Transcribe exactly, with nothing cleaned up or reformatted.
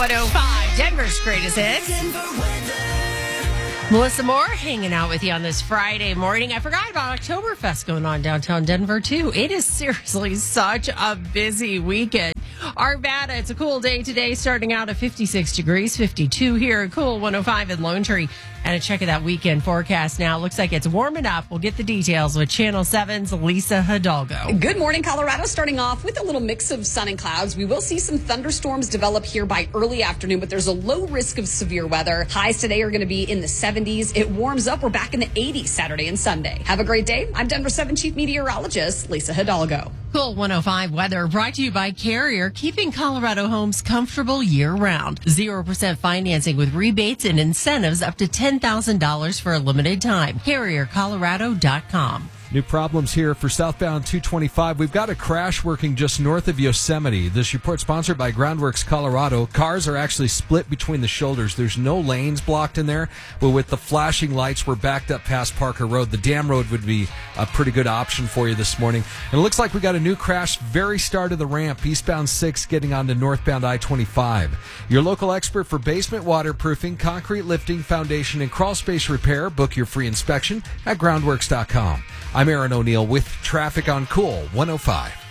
one oh five, Denver's greatest hits. Melissa Moore hanging out with you on this Friday morning. I forgot about Oktoberfest going on downtown Denver, too. It is seriously such a busy weekend. Arvada, it's a cool day today, starting out at fifty-six degrees, fifty-two here at Cool one oh five in Lone Tree. And a check of that weekend forecast now. Looks like it's warming up. We'll get the details with Channel seven's Lisa Hidalgo. Good morning, Colorado. Starting off with a little mix of sun and clouds. We will see some thunderstorms develop here by early afternoon, but there's a low risk of severe weather. Highs today are going to be in the seventies. It warms up. We're back in the eighties Saturday and Sunday. Have a great day. I'm Denver seven Chief Meteorologist Lisa Hidalgo. Cool one oh five weather brought to you by Carrier, keeping Colorado homes comfortable year-round. zero percent financing with rebates and incentives up to ten thousand dollars for a limited time. Carrier Colorado dot com. New problems here for southbound two twenty-five. We've got a crash working just north of Yosemite. This report sponsored by Groundworks Colorado. Cars are actually split between the shoulders. There's no lanes blocked in there, but with the flashing lights, we're backed up past Parker Road. The Dam Road would be a pretty good option for you this morning. And it looks like we got a new crash very start of the ramp, eastbound six getting onto northbound I twenty-five. Your local expert for basement waterproofing, concrete lifting, foundation, and crawl space repair. Book your free inspection at groundworks dot com. I'm Aaron O'Neill with traffic on Cool one oh five.